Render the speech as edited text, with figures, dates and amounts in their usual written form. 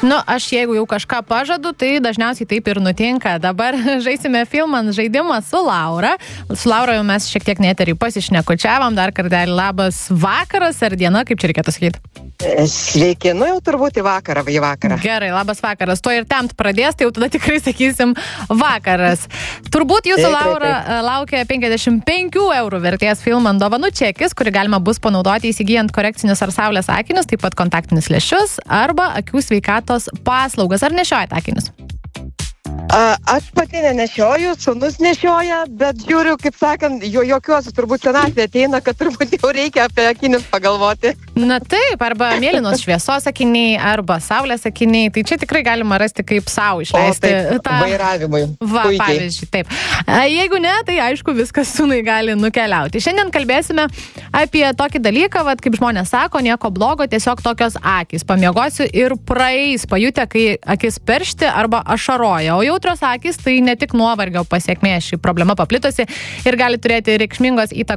Nu, aš jeigu jau kažką pažadu, tai dažniausiai taip ir nutinka. Dabar žaisime filmant žaidimą su Laura. Su Laura jau mes šiek tiek neterį pasišnekučiavom. Dar kartelį labas vakaras ar diena, kaip čia reikėtų sakyti? Sveiki, nu jau turbūt į vakarą. Gerai, labas vakaras. Tuo ir temt pradės, tai jau tada tikrai sakysim vakaras. Turbūt jūsų Laura laukia 55 eurų vertės filmant dovanų čekis, kurį galima bus panaudoti įsigijant korekcinius ar saulės akinius, taip pat kontaktinius lęšius arba akių sveikatos paslaugas. Ar nešiojate akinius? Aš pati nenešioju, sūnus nešioja, bet žiūriu, kaip sakant, jokios turbūt senatvė ateina, kad turbūt jau reikia apie akinius pagalvoti. Na taip, arba mėlynos šviesos akiniai, arba saulės akiniai, tai čia tikrai galima rasti kaip savo išleisti. Vairavimui. Va, puikiai. Pavyzdžiui, taip. Jeigu ne, tai aišku, viskas sūnui gali nukeliauti. Šiandien kalbėsime apie tokį dalyką, vat, kaip žmonės sako, nieko blogo, tiesiog tokios akys. Pamiegosiu ir praeis, pajutę, kai akis peršti arba ašaroja. O jautrios akys tai ne tik nuovargio pasekmė, ši problema paplitusi ir gali turėti reikšmingos įtakos